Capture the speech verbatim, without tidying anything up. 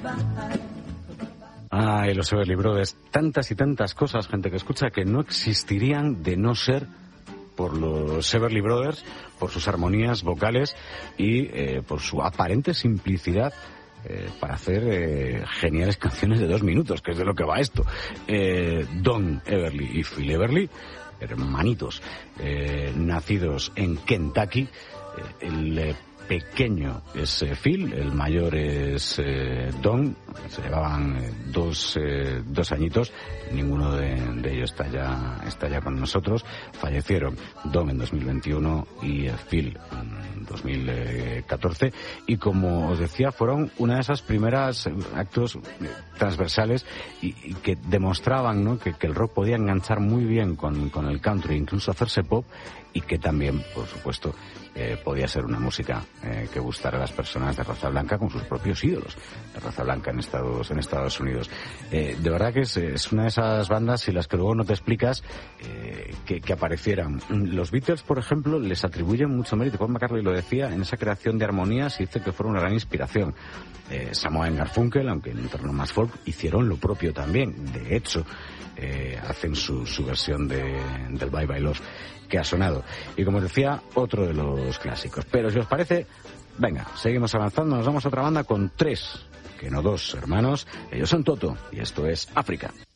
Ay, los Everly Brothers, tantas y tantas cosas, gente que escucha, que no existirían de no ser por los Everly Brothers, por sus armonías vocales y eh, por su aparente simplicidad eh, para hacer eh, geniales canciones de dos minutos, que es de lo que va esto. Eh, Don Everly y Phil Everly, hermanitos, eh, nacidos en Kentucky. Eh, el eh, pequeño es eh, Phil, el mayor es eh, Don. Se llevaban eh, dos, eh, dos añitos, ninguno de, de ellos está ya, está ya con nosotros. Fallecieron Don en dos mil veintiuno y eh, Phil en dos mil catorce, y como os decía, fueron una de esas primeras actos eh, transversales y, y que demostraban, ¿no?, que, que el rock podía enganchar muy bien con, con el country, incluso hacerse pop, y que también, por supuesto, eh, podía ser una música eh, que gustara a las personas de raza blanca con sus propios ídolos de raza blanca en Estados, en Estados Unidos. Eh, de verdad que es, es una de esas bandas y las que luego no te explicas eh, que, que aparecieran. Los Beatles, por ejemplo, les atribuyen mucho mérito. Paul McCartney lo decía en esa creación de armonías y dice que fueron una gran inspiración. Eh, Samoa y Garfunkel, aunque en un entorno más folk, hicieron lo propio también. De hecho, eh, hacen su, su versión de, del Bye Bye Love, que ha sonado. Y como decía, otro de los clásicos. Pero si os parece, venga, seguimos avanzando. Nos vamos a otra banda con tres, que no dos, hermanos. Ellos son Toto y esto es África.